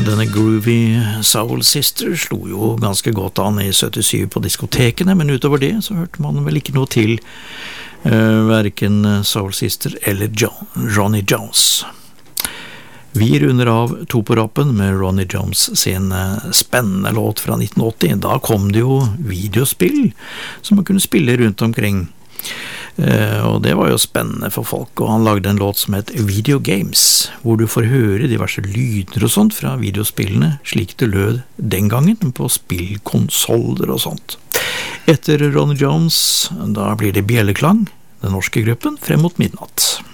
Denne groovy Soul Sister slo jo ganske godt an i 77 på diskotekene, men utover det så hørte man vel ikke noe til hverken Soul Sister eller Ronnie Jones. Vi runder av to på rappen med Ronnie Jones sin spennende låt fra 1980. Da kom det jo videospill som man kunne spille rundt omkring. Og det var jo spennende for folk, og han lagde en låt som het Video Games, hvor du får høre diverse lyder og sånt fra videospillene, slik det lød den gangen på spillkonsoller og sånt. Etter Ronnie Jones, da blir det bjelleklang, den norske gruppen, frem mot midnatt.